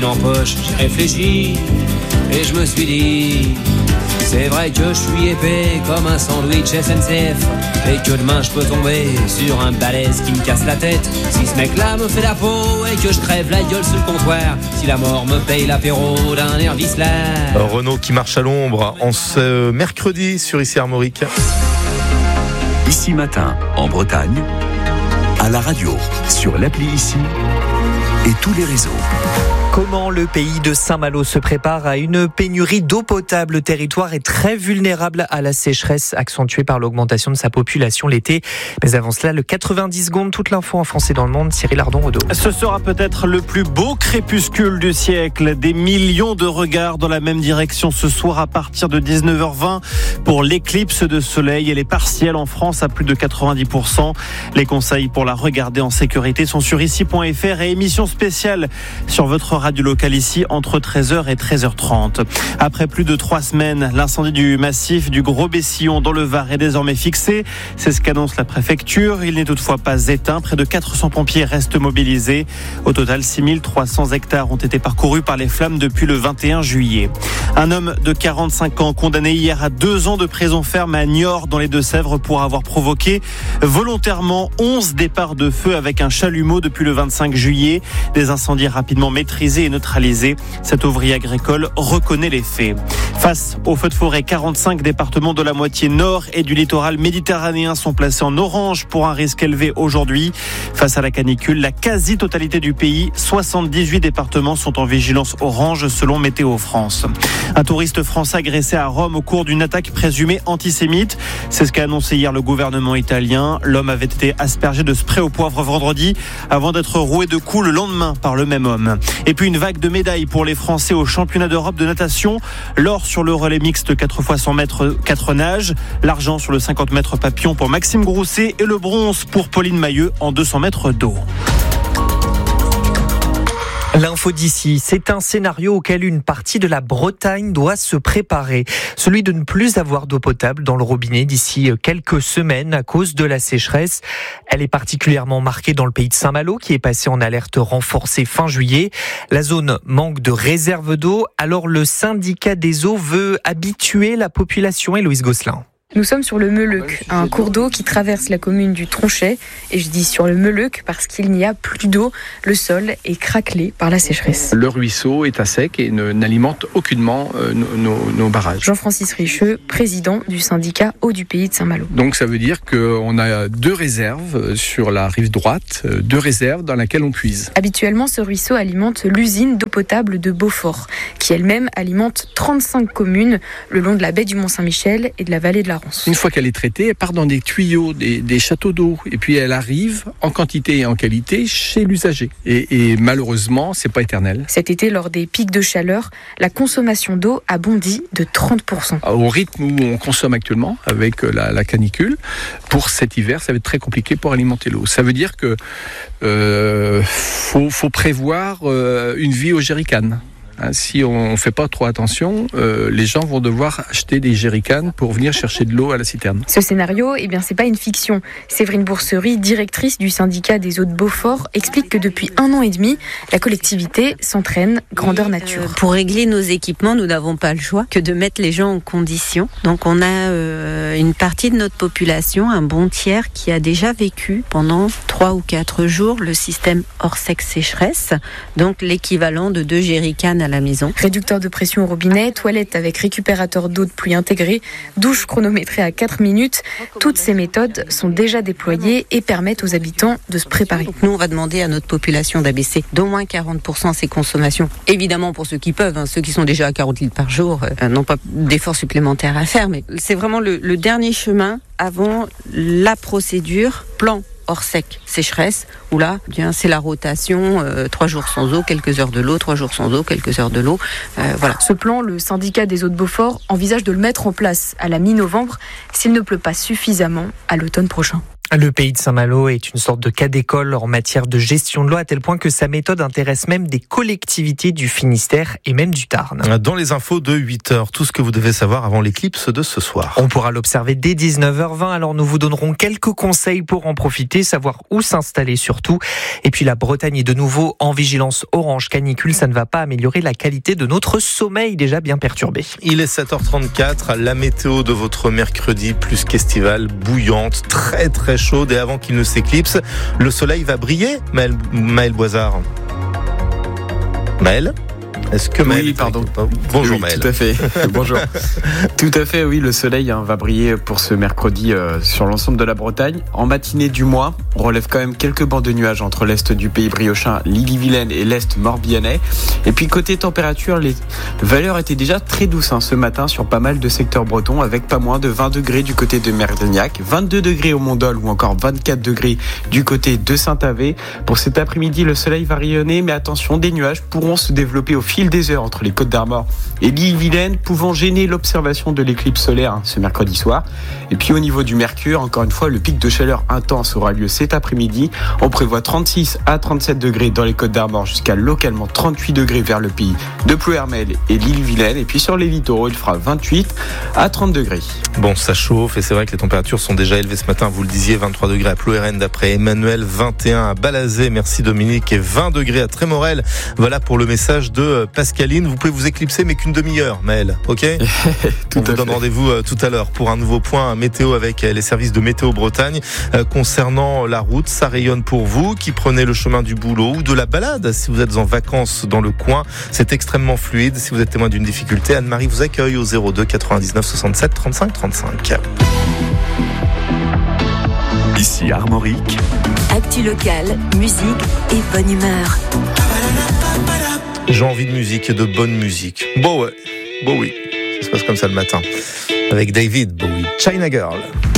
en poche, j'ai réfléchi et je me suis dit, c'est vrai que je suis épais comme un sandwich SNCF et que demain je peux tomber sur un balèze qui me casse la tête. Si ce mec-là me fait la peau et que je crève la gueule sur le comptoir, si la mort me paye l'apéro d'un air Vislar. Renaud qui marche à l'ombre en ce mercredi sur Ici Armorique. Ici Matin, en Bretagne, à la radio, sur l'appli Ici et tous les réseaux. Comment le pays de Saint-Malo se prépare à une pénurie d'eau potable? Le territoire est très vulnérable à la sécheresse accentuée par l'augmentation de sa population l'été. Mais avant cela, le 90 secondes, toute l'info en français dans le monde, Cyril Ardon-Odo. Ce sera peut-être le plus beau crépuscule du siècle. Des millions de regards dans la même direction ce soir à partir de 19h20 pour l'éclipse de soleil. Elle est partielle en France à plus de 90%. Les conseils pour la regarder en sécurité sont sur ici.fr et émission spéciale sur votre radio locale ici entre 13h et 13h30. Après plus de 3 semaines, l'incendie du massif du Gros-Bessillon dans le Var est désormais fixé. C'est ce qu'annonce la préfecture. Il n'est toutefois pas éteint. Près de 400 pompiers restent mobilisés. Au total, 6300 hectares ont été parcourus par les flammes depuis le 21 juillet. Un homme de 45 ans condamné hier à 2 ans de prison ferme à Niort dans les Deux-Sèvres pour avoir provoqué volontairement 11 départs de feu avec un chalumeau depuis le 25 juillet. Des incendies rapidement maîtrisés et neutralisé. Cet ouvrier agricole reconnaît les faits. Face aux feux de forêt, 45 départements de la moitié nord et du littoral méditerranéen sont placés en orange pour un risque élevé aujourd'hui. Face à la canicule, la quasi-totalité du pays, 78 départements sont en vigilance orange selon Météo France. Un touriste français agressé à Rome au cours d'une attaque présumée antisémite. C'est ce qu'a annoncé hier le gouvernement italien. L'homme avait été aspergé de spray au poivre vendredi avant d'être roué de coups le lendemain par le même homme. Et puis une vague de médailles pour les Français au championnat d'Europe de natation. L'or sur le relais mixte 4 x 100 mètres 4 nages. L'argent sur le 50 mètres papillon pour Maxime Grousset et le bronze pour Pauline Mailleux en 200 mètres d'eau. L'info d'ici, c'est un scénario auquel une partie de la Bretagne doit se préparer. Celui de ne plus avoir d'eau potable dans le robinet d'ici quelques semaines à cause de la sécheresse. Elle est particulièrement marquée dans le pays de Saint-Malo qui est passé en alerte renforcée fin juillet. La zone manque de réserves d'eau, alors le syndicat des eaux veut habituer la population. Héloïse Gosselin. Nous sommes sur le Meleuc, un cours d'eau qui traverse la commune du Tronchet. Et je dis sur le Meleuc parce qu'il n'y a plus d'eau. Le sol est craquelé par la sécheresse. Le ruisseau est à sec et n'alimente aucunement nos barrages. Jean-Francis Richeux, président du syndicat Eau du pays de Saint-Malo. Donc ça veut dire qu'on a 2 réserves sur la rive droite, 2 réserves dans lesquelles on puise. Habituellement, ce ruisseau alimente l'usine d'eau potable de Beaufort, qui elle-même alimente 35 communes le long de la baie du Mont-Saint-Michel et de la vallée de la Ronce. Une fois qu'elle est traitée, elle part dans des tuyaux, des châteaux d'eau. Et puis elle arrive en quantité et en qualité chez l'usager. Et malheureusement, c'est pas éternel. Cet été, lors des pics de chaleur, la consommation d'eau a bondi de 30%. Au rythme où on consomme actuellement, avec la canicule, pour cet hiver, ça va être très compliqué pour alimenter l'eau. Ça veut dire que faut prévoir une vie au jerrycan. Si on ne fait pas trop attention, les gens vont devoir acheter des jerrycans pour venir chercher de l'eau à la citerne. Ce scénario, c'est pas une fiction. Séverine Bourserie, directrice du syndicat des eaux de Beaufort, explique que depuis 1 an et demi, la collectivité s'entraîne grandeur nature. Pour régler nos équipements, nous n'avons pas le choix que de mettre les gens en condition. Donc on a une partie de notre population, un bon tiers, qui a déjà vécu pendant 3 ou 4 jours le système hors-sec sécheresse, donc l'équivalent de 2 jerrycans à la maison. Réducteur de pression au robinet, toilette avec récupérateur d'eau de pluie intégré, douche chronométrée à 4 minutes. Toutes ces méthodes sont déjà déployées et permettent aux habitants de se préparer. Donc nous, on va demander à notre population d'abaisser d'au moins 40% ses consommations. Évidemment, pour ceux qui peuvent, ceux qui sont déjà à 40 litres par jour n'ont pas d'efforts supplémentaires à faire, mais c'est vraiment le dernier chemin avant la procédure plan hors sec, sécheresse, où là, c'est la rotation, 3 jours sans eau, quelques heures de l'eau, 3 jours sans eau, quelques heures de l'eau, voilà. Ce plan, le syndicat des eaux de Beaufort envisage de le mettre en place à la mi-novembre s'il ne pleut pas suffisamment à l'automne prochain. Le pays de Saint-Malo est une sorte de cas d'école en matière de gestion de l'eau, à tel point que sa méthode intéresse même des collectivités du Finistère et même du Tarn. Dans les infos de 8h, tout ce que vous devez savoir avant l'éclipse de ce soir. On pourra l'observer dès 19h20, alors nous vous donnerons quelques conseils pour en profiter, savoir où s'installer surtout. Et puis la Bretagne est de nouveau en vigilance orange canicule, ça ne va pas améliorer la qualité de notre sommeil déjà bien perturbé. Il est 7h34, la météo de votre mercredi plus qu'estivale, bouillante, très très chaude, et avant qu'il ne s'éclipse, le soleil va briller, Maël Boisard. Maël ? Est-ce que Maël... Oui, pardon. Bonjour oui, Maël. Tout à fait. Bonjour. Tout à fait, oui, le soleil va briller pour ce mercredi sur l'ensemble de la Bretagne. En matinée du mois, on relève quand même quelques bancs de nuages entre l'est du pays briochin, l'Ille-et-Vilaine et l'est morbihanais. Et puis côté température, les valeurs étaient déjà très douces ce matin sur pas mal de secteurs bretons, avec pas moins de 20 degrés du côté de Merdignac, 22 degrés au Mont-Dol ou encore 24 degrés du côté de Saint-Avé. Pour cet après-midi, le soleil va rayonner, mais attention, des nuages pourront se développer au fil des heures entre les Côtes d'Armor et l'Ille-et-Vilaine, pouvant gêner l'observation de l'éclipse solaire ce mercredi soir. Et puis au niveau du mercure, encore une fois, le pic de chaleur intense aura lieu cet après-midi. On prévoit 36 à 37 degrés dans les Côtes d'Armor, jusqu'à localement 38 degrés vers le pays de Plouermel et l'Ille-et-Vilaine. Et puis sur les littoraux, il fera 28 à 30 degrés. Bon, ça chauffe et c'est vrai que les températures sont déjà élevées ce matin. Vous le disiez, 23 degrés à Plouermel d'après Emmanuel, 21 à Balazé, merci Dominique, et 20 degrés à Trémorel. Voilà pour le message de Pascaline. Vous pouvez vous éclipser, mais qu'une demi-heure, Maël, ok? On vous donne rendez-vous tout à l'heure pour un nouveau point météo avec les services de Météo Bretagne. Concernant la route, ça rayonne pour vous qui prenez le chemin du boulot ou de la balade. Si vous êtes en vacances dans le coin, c'est extrêmement fluide. Si vous êtes témoin d'une difficulté, Anne-Marie vous accueille au 02 99 67 35 35. Ici Armorique. Actu locale, musique et bonne humeur. J'ai envie de musique et de bonne musique. Bon ouais, bon oui, ça se passe comme ça le matin. Avec David Bowie, China Girl.